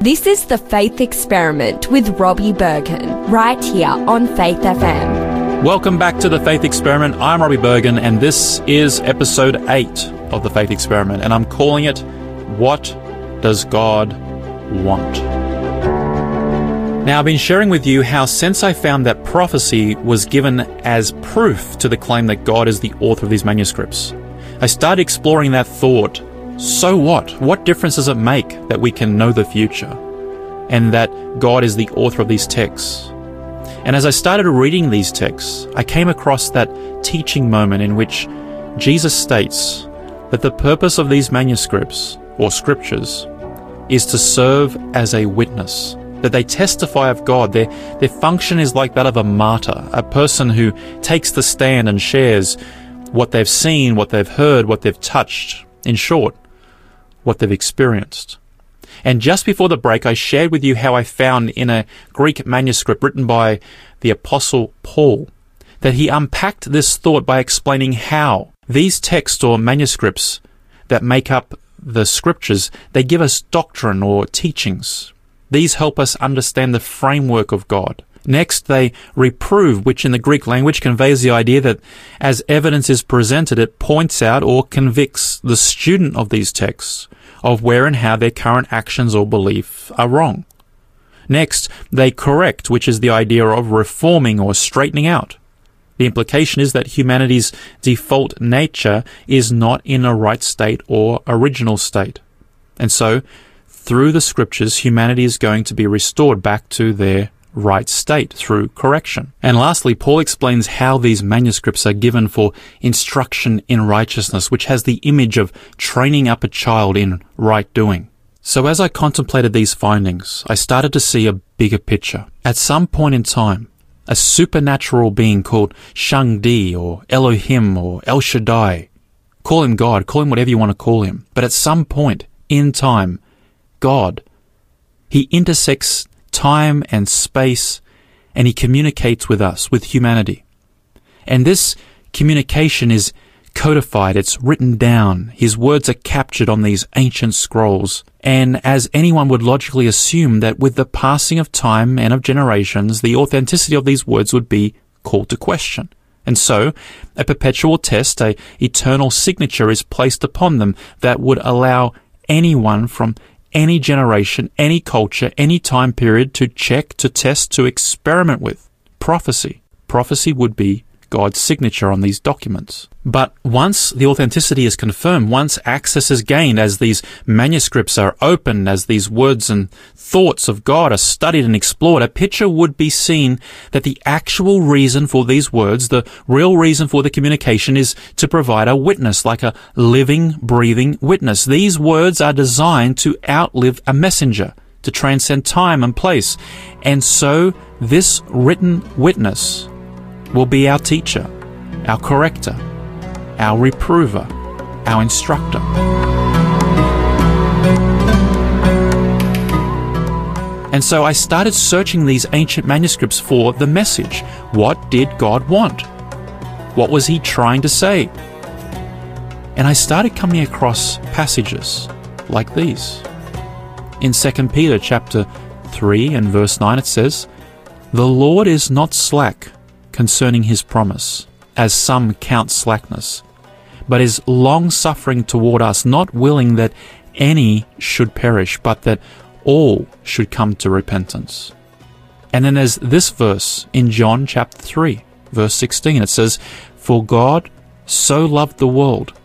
This is The Faith Experiment with Robbie Bergen, right here on Faith FM. Welcome back to The Faith Experiment. I'm Robbie Bergen, and this is episode 8 of The Faith Experiment, and I'm calling it, What Does God Want? Now, I've been sharing with you how since I found that prophecy was given as proof to the claim that God is the author of these manuscripts, I started exploring that thought. So what? What difference does it make that we can know the future and that God is the author of these texts? And as I started reading these texts, I came across that teaching moment in which Jesus states that the purpose of these manuscripts, or scriptures, is to serve as a witness, that they testify of God. Their function is like that of a martyr, a person who takes the stand and shares what they've seen, what they've heard, what they've touched. In short, what they've experienced. And just before the break, I shared with you how I found in a Greek manuscript written by the Apostle Paul that he unpacked this thought by explaining how these texts or manuscripts that make up the scriptures, they give us doctrine or teachings. These help us understand the framework of God. Next, they reprove, which in the Greek language conveys the idea that as evidence is presented, it points out or convicts the student of these texts of where and how their current actions or belief are wrong. Next, they correct, which is the idea of reforming or straightening out. The implication is that humanity's default nature is not in a right state or original state. And so, through the scriptures, humanity is going to be restored back to their right state through correction. And lastly, Paul explains how these manuscripts are given for instruction in righteousness, which has the image of training up a child in right doing. So as I contemplated these findings, I started to see a bigger picture. At some point in time, a supernatural being called Shangdi or Elohim or El Shaddai, call him God, call him whatever you want to call him, but at some point in time, God, he intersects time and space, and he communicates with us, with humanity. And this communication is codified, it's written down, his words are captured on these ancient scrolls, and as anyone would logically assume that with the passing of time and of generations, the authenticity of these words would be called to question. And so, a perpetual test, a eternal signature is placed upon them that would allow anyone from any generation, any culture, any time period to check, to test, to experiment with. Prophecy. Prophecy would be God's signature on these documents. But once the authenticity is confirmed, once access is gained, as these manuscripts are opened, as these words and thoughts of God are studied and explored, a picture would be seen that the actual reason for these words, the real reason for the communication, is to provide a witness, like a living, breathing witness. These words are designed to outlive a messenger, to transcend time and place. And so this written witness will be our teacher, our corrector, our reprover, our instructor. And so I started searching these ancient manuscripts for the message. What did God want? What was he trying to say? And I started coming across passages like these. In 2 Peter chapter 3 and verse 9 it says, "The Lord is not slack concerning his promise, as some count slackness, but is long-suffering toward us, not willing that any should perish, but that all should come to repentance." And then there's this verse in John chapter 3, verse 16. It says, "For God so loved the world